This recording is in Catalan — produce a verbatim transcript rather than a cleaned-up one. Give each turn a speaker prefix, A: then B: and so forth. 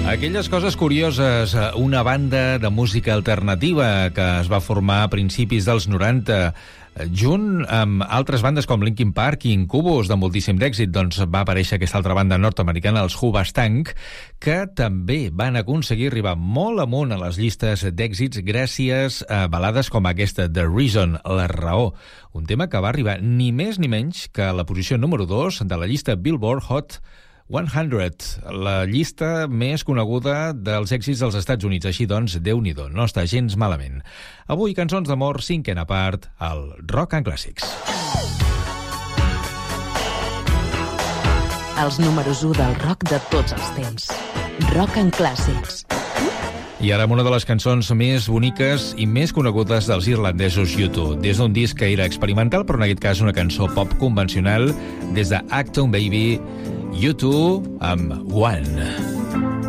A: Aquelles coses curioses, una banda de música alternativa que es va formar a principis dels noranta, junt amb altres bandes com Linkin Park i Incubus, de moltíssim d'èxit, doncs va aparèixer aquesta altra banda nord-americana, els Hoobastank, que també van aconseguir arribar molt amunt a les llistes d'èxits gràcies a balades com aquesta, The Reason, La Raó, un tema que va arribar ni més ni menys que a la posició número dos de la llista Billboard Hot cent, la llista més coneguda dels èxits dels Estats Units. Així doncs, Déu-n'hi-do, no està gens malament. Avui, cançons d'amor, cinquena part, al Rock and Classics.
B: Els números u del rock de tots els temps. Rock and Classics.
A: I ara amb una de les cançons més boniques i més conegudes dels irlandesos U dos, des d'un disc que era experimental, però en aquest cas una cançó pop convencional, des de Acton Baby, U dos amb One.